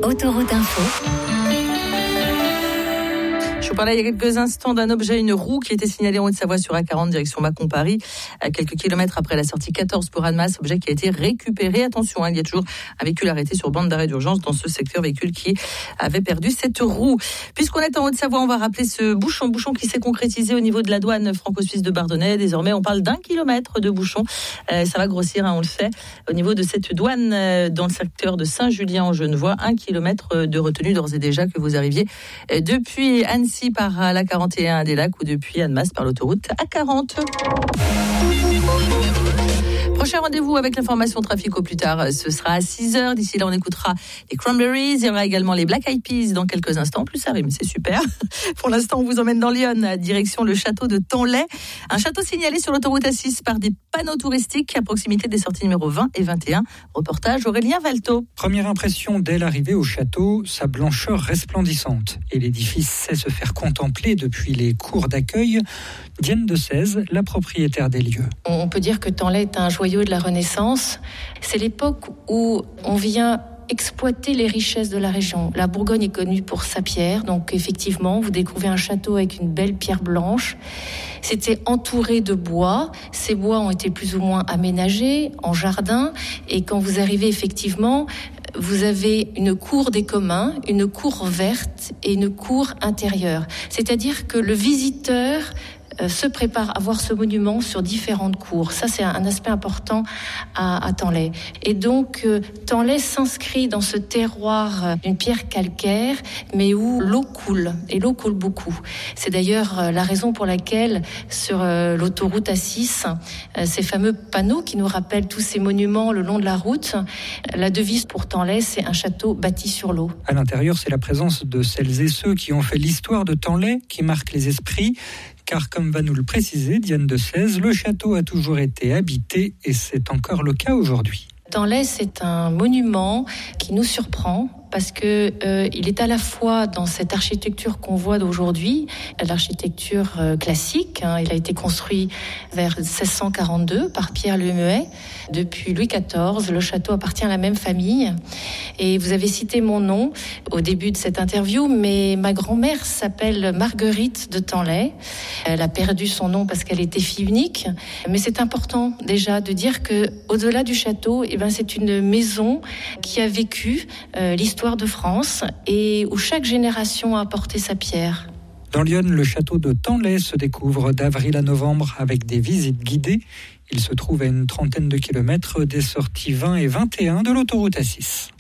Autoroute Info. Je vous parlais il y a quelques instants d'un objet, une roue qui était signalée en Haute-Savoie sur A40 direction Mâcon-Paris, à quelques kilomètres après la sortie 14 pour Annemasse, objet qui a été récupéré. Attention, il y a toujours un véhicule arrêté sur bande d'arrêt d'urgence dans ce secteur, véhicule qui avait perdu cette roue. Puisqu'on est en Haute-Savoie, on va rappeler ce bouchon qui s'est concrétisé au niveau de la douane franco-suisse de Bardonnay. Désormais, on parle d'1 kilomètre de bouchon. Ça va grossir, on le sait, au niveau de cette douane dans le secteur de Saint-Julien en Genevois. 1 kilomètre de retenue d'ores et déjà, que vous arriviez depuis Annecy par la 41 des Lacs ou depuis Annemasse par l'autoroute A40. Prochain rendez-vous avec l'information trafic au plus tard, ce sera à 6h. D'ici là, on écoutera les Cranberries. Il y aura également les Black Eyed Peas dans quelques instants. Plus ça rime, c'est super. Pour l'instant, on vous emmène dans Lyon, direction le château de Tanlay. Un château signalé sur l'autoroute A6 par des panneaux touristiques à proximité des sorties numéro 20 et 21. Reportage Aurélien Valto. Première impression dès l'arrivée au château, sa blancheur resplendissante. Et l'édifice sait se faire contempler depuis les cours d'accueil. Diane de Sèze, la propriétaire des lieux. On peut dire que Tanlay est un joyau de la Renaissance. C'est l'époque où on vient exploiter les richesses de la région. La Bourgogne est connue pour sa pierre, donc effectivement, vous découvrez un château avec une belle pierre blanche. C'était entouré de bois. Ces bois ont été plus ou moins aménagés en jardin. Et quand vous arrivez, effectivement, vous avez une cour des communs, une cour verte et une cour intérieure. C'est-à-dire que le visiteur se prépare à voir ce monument sur différentes cours. Ça, c'est un aspect important à Tanlay. Et donc, Tanlay s'inscrit dans ce terroir d'une pierre calcaire, mais où l'eau coule, et l'eau coule beaucoup. C'est d'ailleurs la raison pour laquelle, sur l'autoroute A6, ces fameux panneaux qui nous rappellent tous ces monuments le long de la route, la devise pour Tanlay, c'est un château bâti sur l'eau. À l'intérieur, c'est la présence de celles et ceux qui ont fait l'histoire de Tanlay qui marque les esprits. Car comme va nous le préciser Diane de Sèze, le château a toujours été habité et c'est encore le cas aujourd'hui. Tanlay, c'est un monument qui nous surprend parce que il est à la fois dans cette architecture qu'on voit d'aujourd'hui, l'architecture classique. Il a été construit vers 1642 par Pierre Le Muet. Depuis Louis XIV, le château appartient à la même famille. Et vous avez cité mon nom au début de cette interview, mais ma grand-mère s'appelle Marguerite de Tanlay. Elle a perdu son nom parce qu'elle était fille unique. Mais c'est important déjà de dire que au-delà du château, c'est une maison qui a vécu l'histoire de France et où chaque génération a apporté sa pierre. Dans Lyon, le château de Tanlay se découvre d'avril à novembre avec des visites guidées. Il se trouve à une trentaine de kilomètres des sorties 20 et 21 de l'autoroute A6.